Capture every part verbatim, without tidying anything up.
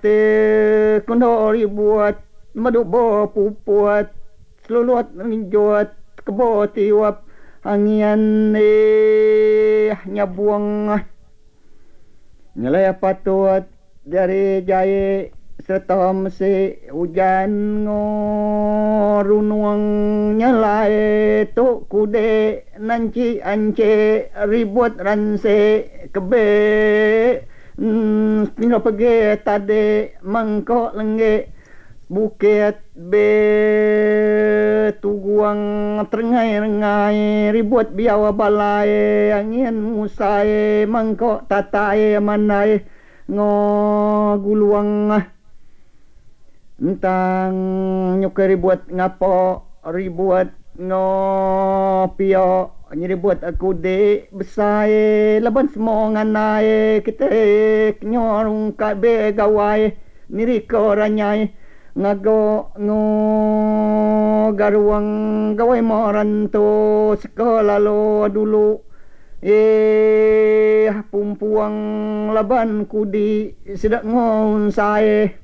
te kondori buat madu bo pupuat selulut ninjot kebo tiwap angian eh nyabuang nyalaya patut dari jaya serta mesi hujan ngorunuang nyalai tu kude nanci ance ribut ranse kebe hmm, pino pergi tade mangkok lengge bukit be tuguang terengai-rengai ribut biawa balai angin musai mangkok tatai manai ngo guluang tentang nyukai ribut ngapo ribut ngo pio nyeribut aku de besai laban semua nganai kita nyorung kabe gawai niriko ranyai ngago ngo garuang gawai moranto sekolah lo dulu eh pumpuang laban kudi sedak ngon sae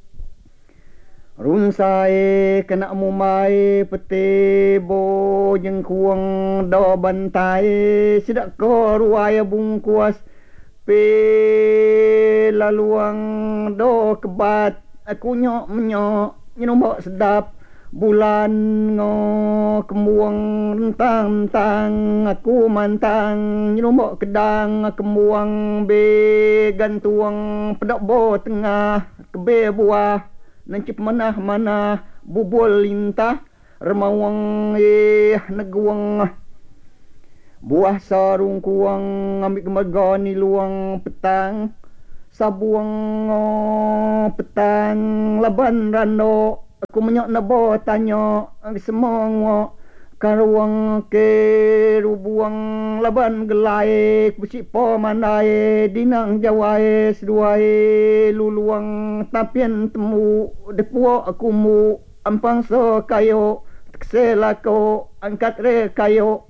run sae kena mumai pete bo jeng kuang do bantai sedak ko ruaya bungkuas pe laluang do kebat aku nyok menyok nyenumbok sedap bulan ngo kemuang rentang-rentang aku mantang nyenumbok kedang kemuang be gantuang pedak bo tengah kebe buah nancip manah-manah bubul lintah remawang eh neguang buah sarung kuang ambil kemagani luang petang sabuang oh, petang laban rando aku menyok nabo tanyo semua karuang ke rubuang laban gelai pusik po mandai dinang jawai seduai luluang tapian temu depuo aku mu ampang so kayo tekselako angkat re kayo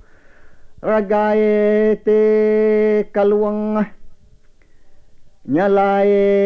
ragai te kaluang nyalai